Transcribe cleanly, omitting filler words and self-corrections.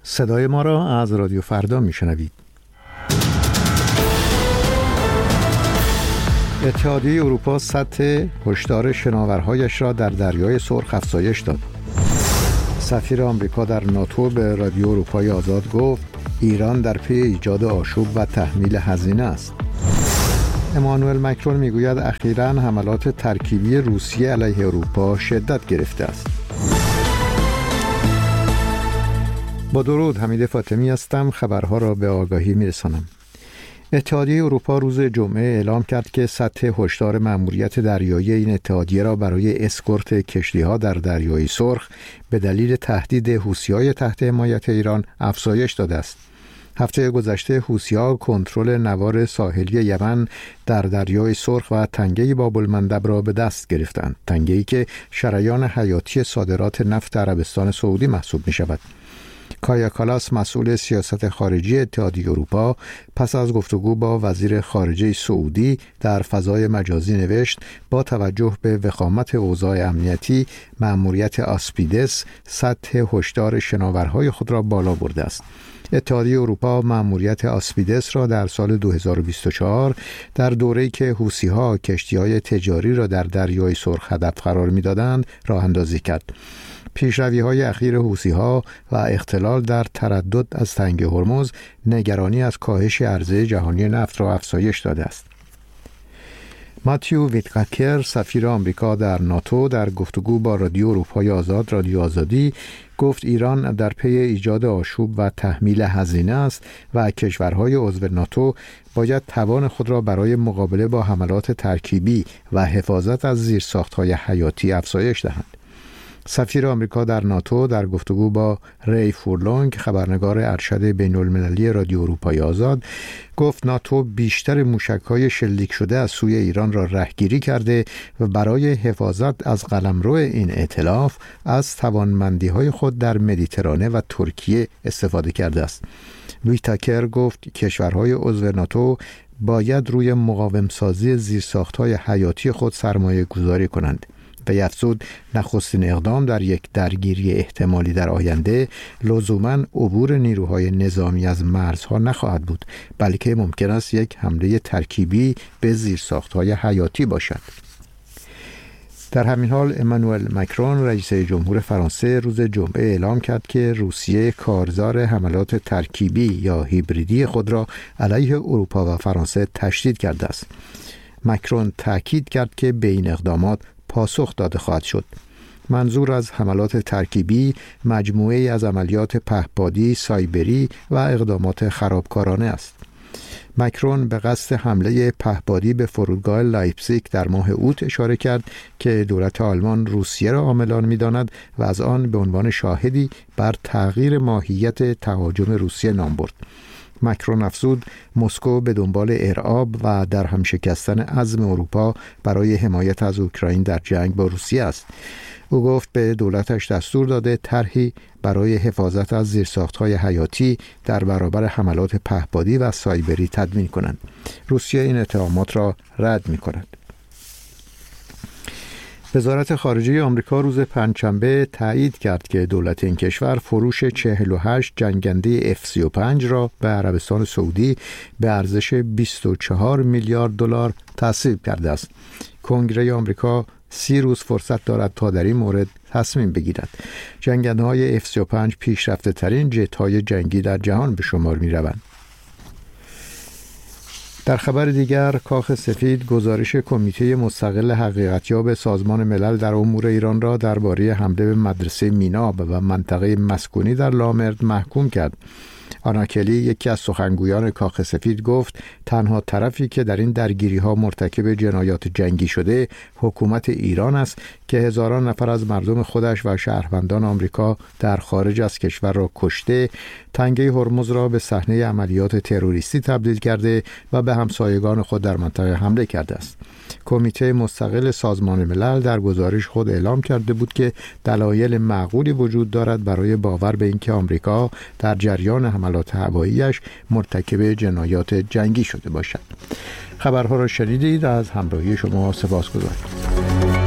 صدای ما را از رادیو فردا میشنوید. اتحادیه اروپا سطح هشدار شناورهایش را در دریای سرخ افزایش داد. سفیر آمریکا در ناتو به رادیو اروپای آزاد گفت ایران در پی ایجاد آشوب و تحمیل هزینه است. امانوئل مکرون میگوید اخیراً حملات ترکیبی روسیه علیه اروپا شدت گرفته است. با درود، حمید فاطمی هستم. خبرها را به آگاهی میرسانم. اتحادیه اروپا روز جمعه اعلام کرد که سطح هشدار مأموریت دریایی این اتحادیه را برای اسکورت کشتی‌ها در دریای سرخ به دلیل تهدید حوثی‌های تحت حمایت ایران افزایش داده است. هفته گذشته حوثی‌ها کنترل نوار ساحلی یمن در دریای سرخ و تنگه باب المندب را به دست گرفتند، تنگه‌ای که شریان حیاتی صادرات نفت عربستان سعودی محسوب می‌شود. کایا کالاس، مسئول سیاست خارجی اتحادیه اروپا، پس از گفتگو با وزیر خارجه سعودی در فضای مجازی نوشت با توجه به وخامت اوضاع امنیتی، مأموریت آسپیدس سطح هشدار شناورهای خود را بالا برده است. اتحادیه اروپا مأموریت آسپیدس را در سال 2024 در دوره‌ای که حوثی‌ها کشتی‌های تجاری را در دریای سرخ هدف قرار می‌دادند راه اندازی کرد. پیشروی‌های اخیر حوثی‌ها و اختلال در تردد از تنگه هرمز نگرانی از کاهش عرضه جهانی نفت را افزایش داده است. ماتیو ویتکاکر، سفیر آمریکا در ناتو، در گفتگو با رادیو اروپای آزاد رادیو آزادی گفت ایران در پی ایجاد آشوب و تحمیل هزینه است و کشورهای عضو ناتو باید توان خود را برای مقابله با حملات ترکیبی و حفاظت از زیرساخت‌های حیاتی افزایش دهند. سفیر آمریکا در ناتو در گفتگو با ری فورلونگ، خبرنگار ارشد بین‌المللی رادیو اروپای آزاد، گفت ناتو بیشتر موشک‌های شلیک شده از سوی ایران را رهگیری کرده و برای حفاظت از قلمرو این ائتلاف از توانمندی‌های خود در مدیترانه و ترکیه استفاده کرده است. ویتاکر گفت کشورهای عضو ناتو باید روی مقاوم‌سازی زیرساخت‌های حیاتی خود سرمایه گذاری کنند. و افزود نخستین اقدام در یک درگیری احتمالی در آینده لزوماً عبور نیروهای نظامی از مرزها نخواهد بود، بلکه ممکن است یک حمله ترکیبی به زیرساخت‌های حیاتی باشد. در همین حال امانوئل مکرون، رئیس جمهور فرانسه، روز جمعه اعلام کرد که روسیه کارزار حملات ترکیبی یا هیبریدی خود را علیه اروپا و فرانسه تشدید کرده است. مکرون تأکید کرد که به این اقدامات پاسخ داده خواهد شد. منظور از حملات ترکیبی مجموعه از عملیات پهپادی، سایبری و اقدامات خرابکارانه است. مکرون به قصد حمله پهپادی به فرودگاه لایپزیگ در ماه اوت اشاره کرد که دولت آلمان روسیه را عاملان می‌داند و از آن به عنوان شاهدی بر تغییر ماهیت تهاجم روسیه نام برد. مکرون افزود مسکو به دنبال ارعاب و در هم شکستن عزم اروپا برای حمایت از اوکراین در جنگ با روسیه است. او گفت به دولتش دستور داده طرحی برای حفاظت از زیرساخت‌های حیاتی در برابر حملات پهپادی و سایبری تدوین کنند. روسیه این اتهامات را رد می‌کند. وزارت خارجه آمریکا روز پنجشنبه تایید کرد که دولت این کشور فروش 48 جنگنده F-35 را به عربستان سعودی به ارزش 24 میلیارد دلار تصویب کرده است. کنگره آمریکا 30 روز فرصت دارد تا در این مورد تصمیم بگیرد. جنگنده‌های F-35 پیشرفته‌ترین جت‌های جنگی در جهان به شمار می‌روند. در خبر دیگر، کاخ سفید گزارش کمیته مستقل حقیقتیاب سازمان ملل در امور ایران را درباره حمله به مدرسه میناب و منطقه مسکونی در لامرد محکوم کرد. آنا کلی، یکی از سخنگویان کاخ سفید، گفت تنها طرفی که در این درگیری‌ها مرتکب جنایات جنگی شده حکومت ایران است که هزاران نفر از مردم خودش و شهروندان آمریکا در خارج از کشور را کشته، تنگه هرمز را به صحنه عملیات تروریستی تبدیل کرده و به همسایگان خود در منطقه حمله کرده است. کمیته مستقل سازمان ملل در گزارش خود اعلام کرده بود که دلایل معقولی وجود دارد برای باور به اینکه آمریکا در جریان حملات هوایی‌اش مرتکب جنایات جنگی شده باشد. خبرها را شنیدید. از همراهی شما سپاسگزارم.